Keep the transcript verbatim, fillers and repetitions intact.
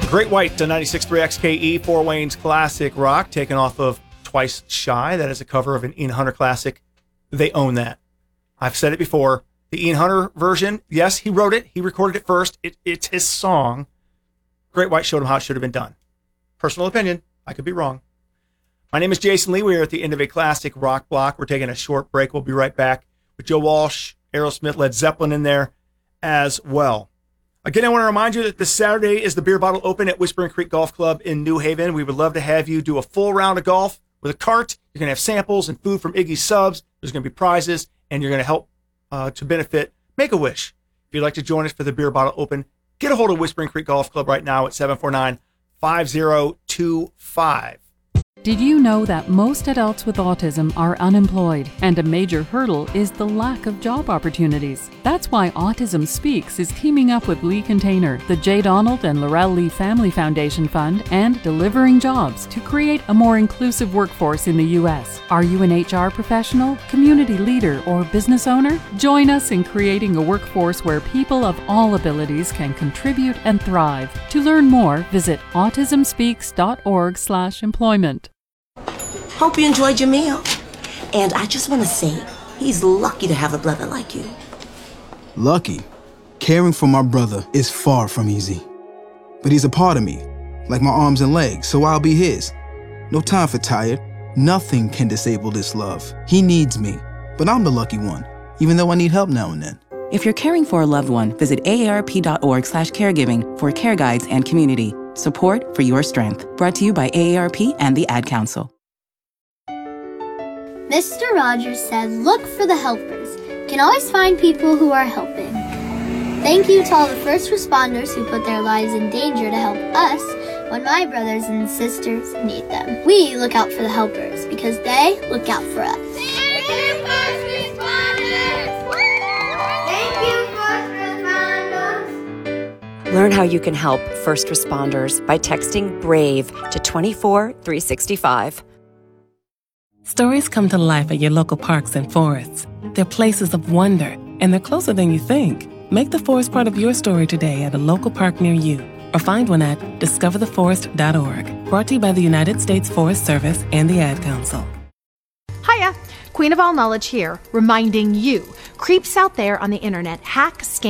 Great White to ninety-six point three X K E, Fort Wayne's classic rock, taken off of Twice Shy. That is a cover of an Ian Hunter classic. They own that. I've said it before. The Ian Hunter version, yes, he wrote it. He recorded it first. It, it's his song. Great White showed him how it should have been done. Personal opinion. I could be wrong. My name is Jason Lee. We are at the end of a classic rock block. We're taking a short break. We'll be right back with Joe Walsh, Aerosmith, Led Zeppelin in there as well. Again, I want to remind you that this Saturday is the Beer Bottle Open at Whispering Creek Golf Club in New Haven. We would love to have you do a full round of golf with a cart. You're going to have samples and food from Iggy Subs. There's going to be prizes, and you're going to help uh, to benefit Make-A-Wish. If you'd like to join us for the Beer Bottle Open, get a hold of Whispering Creek Golf Club right now at seven four nine, five zero two five. Did you know that most adults with autism are unemployed, and a major hurdle is the lack of job opportunities? That's why Autism Speaks is teaming up with Lee Container, the J. Donald and Laurel Lee Family Foundation Fund, and Delivering Jobs to create a more inclusive workforce in the U S. Are you an H R professional, community leader, or business owner? Join us in creating a workforce where people of all abilities can contribute and thrive. To learn more, visit autism speaks dot org slash employment. Hope you enjoyed your meal. And I just want to say, he's lucky to have a brother like you. Lucky? Caring for my brother is far from easy. But he's a part of me, like my arms and legs, so I'll be his. No time for tired. Nothing can disable this love. He needs me, but I'm the lucky one, even though I need help now and then. If you're caring for a loved one, visit A A R P dot org slash caregiving for care guides and community. Support for your strength. Brought to you by A A R P and the Ad Council. Mister Rogers said, look for the helpers. You can always find people who are helping. Thank you to all the first responders who put their lives in danger to help us when my brothers and sisters need them. We look out for the helpers because they look out for us. Thank you, first responders! Thank you, first responders! Learn how you can help first responders by texting BRAVE to two four three six five. Stories come to life at your local parks and forests. They're places of wonder, and they're closer than you think. Make the forest part of your story today at a local park near you, or find one at discover the forest dot org. Brought to you by the United States Forest Service and the Ad Council. Hiya, Queen of All Knowledge here, reminding you, creeps out there on the internet hack, scam,